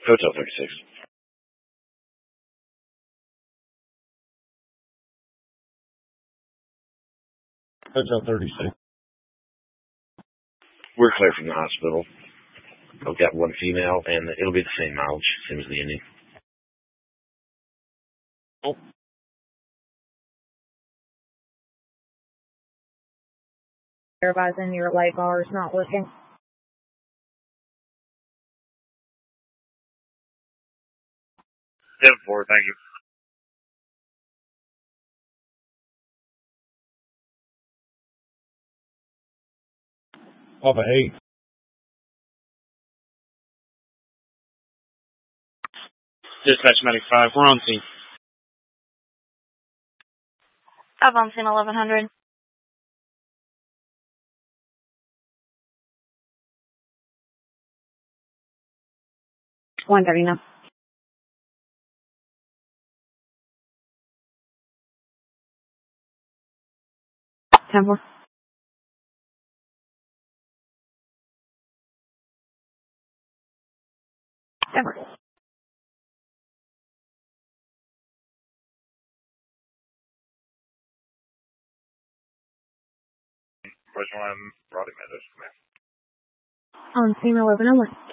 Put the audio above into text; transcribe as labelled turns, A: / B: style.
A: Hotel 36.
B: Hotel 36.
A: We're clear from the hospital. I've got one female, and it'll be the same mileage, same as the Indian. Oh.
C: Advising your light bar is not working.
D: Seven 4, thank you.
B: Papa 8.
D: Dispatch Medic 5, we're on scene.
C: I'm on scene 1100. $130 now. $10 4. $10 4.
D: Which one? Roddy Meadows, come here.
C: On scene 1101.